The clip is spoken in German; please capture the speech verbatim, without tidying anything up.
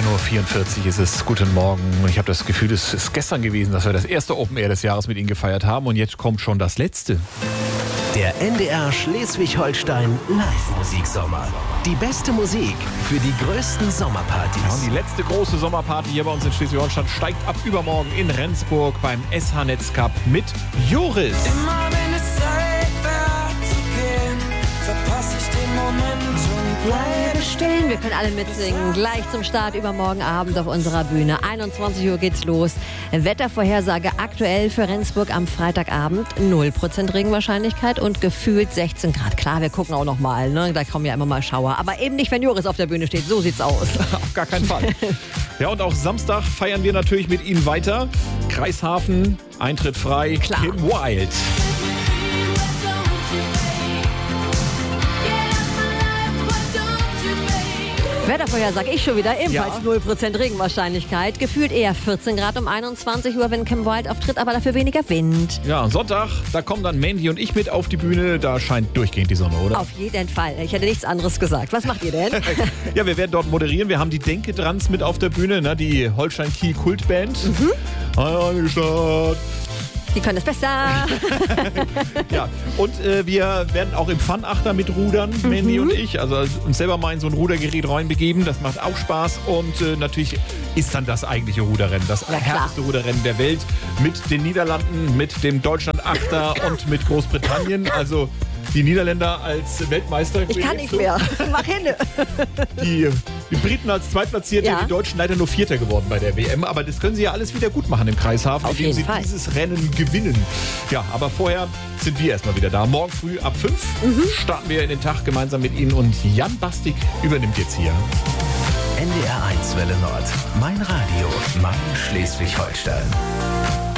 Uhr vierundvierzig ist es. Guten Morgen. Ich habe das Gefühl, es ist gestern gewesen, dass wir das erste Open Air des Jahres mit Ihnen gefeiert haben. Und jetzt kommt schon das letzte. Der N D R Schleswig-Holstein Live-Musiksommer. Die beste Musik für die größten Sommerpartys. Ja, und die letzte große Sommerparty hier bei uns in Schleswig-Holstein steigt ab übermorgen in Rendsburg beim S H-Netz Cup mit Joris. Immer wenn es Zeit wäre zu gehen, verpasse ich den Moment und Bleibe stehen. Wir können alle mitsingen. Gleich zum Start übermorgen Abend auf unserer Bühne. einundzwanzig Uhr geht's los. Wettervorhersage aktuell für Rendsburg am Freitagabend. null Prozent Regenwahrscheinlichkeit und gefühlt sechzehn Grad. Klar, wir gucken auch noch mal. Ne? Da kommen ja immer mal Schauer. Aber eben nicht, wenn Joris auf der Bühne steht. So sieht's aus. Auf gar keinen Fall. Ja, und auch Samstag feiern wir natürlich mit Ihnen weiter. Kreishafen, Eintritt frei. Klar. Kim Wilde. Wettervorhersage ich schon wieder. Ebenfalls Ja. null Prozent Regenwahrscheinlichkeit. Gefühlt eher vierzehn Grad um einundzwanzig Uhr, wenn Kim Wilde auftritt, aber dafür weniger Wind. Ja, und Sonntag, da kommen dann Mandy und ich mit auf die Bühne. Da scheint durchgehend die Sonne, oder? Auf jeden Fall. Ich hätte nichts anderes gesagt. Was macht ihr denn? Ja, wir werden dort moderieren. Wir haben die Denke-Drans mit auf der Bühne, ne? Die Holstein-Kiel-Kultband. Mhm. Heiligstadt. Die können es besser. Ja, und äh, wir werden auch im Fun-Achter mitrudern, Mandy Mhm. und ich. Also uns selber mal in so ein Rudergerät reinbegeben. Das macht auch Spaß. Und äh, natürlich ist dann das eigentliche Ruderrennen. Das Ja, klar. härteste Ruderrennen der Welt. Mit den Niederlanden, mit dem Deutschland-Achter und mit Großbritannien. Also die Niederländer als Weltmeister. Ich kann nicht mehr. Mach Hände. Die, die Briten als Zweitplatzierte, Ja. die Deutschen leider nur Vierter geworden bei der W M. Aber das können sie ja alles wieder gut machen im Kreishafen, Auf indem jeden sie Fall. dieses Rennen gewinnen. Ja, aber vorher sind wir erstmal wieder da. Morgen früh ab fünf Mhm. starten wir in den Tag gemeinsam mit Ihnen und Jan Bastik übernimmt jetzt hier. N D R eins Welle Nord. Mein Radio, mein Schleswig-Holstein.